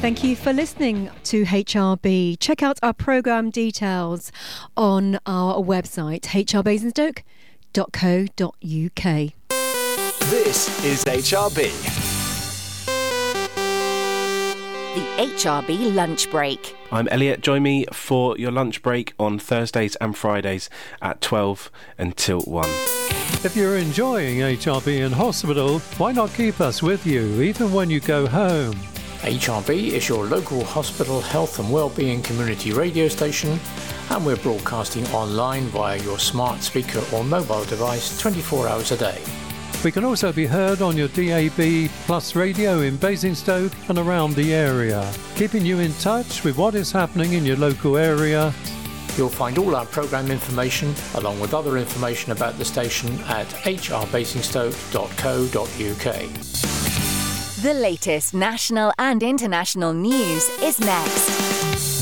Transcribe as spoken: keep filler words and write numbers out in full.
Thank you for listening to H R B. Check out our programme details on our website, h r basingstoke dot co dot u k. This is H R B. The H R B Lunch Break. I'm Elliot. Join me for your lunch break on Thursdays and Fridays at twelve until one. If you're enjoying H R B in hospital, why not keep us with you even when you go home? H R B is your local hospital health and wellbeing community radio station, and we're broadcasting online via your smart speaker or mobile device twenty-four hours a day. We can also be heard on your D A B Plus radio in Basingstoke and around the area, keeping you in touch with what is happening in your local area. You'll find all our programme information, along with other information about the station, at h r basingstoke dot co dot u k. The latest national and international news is next.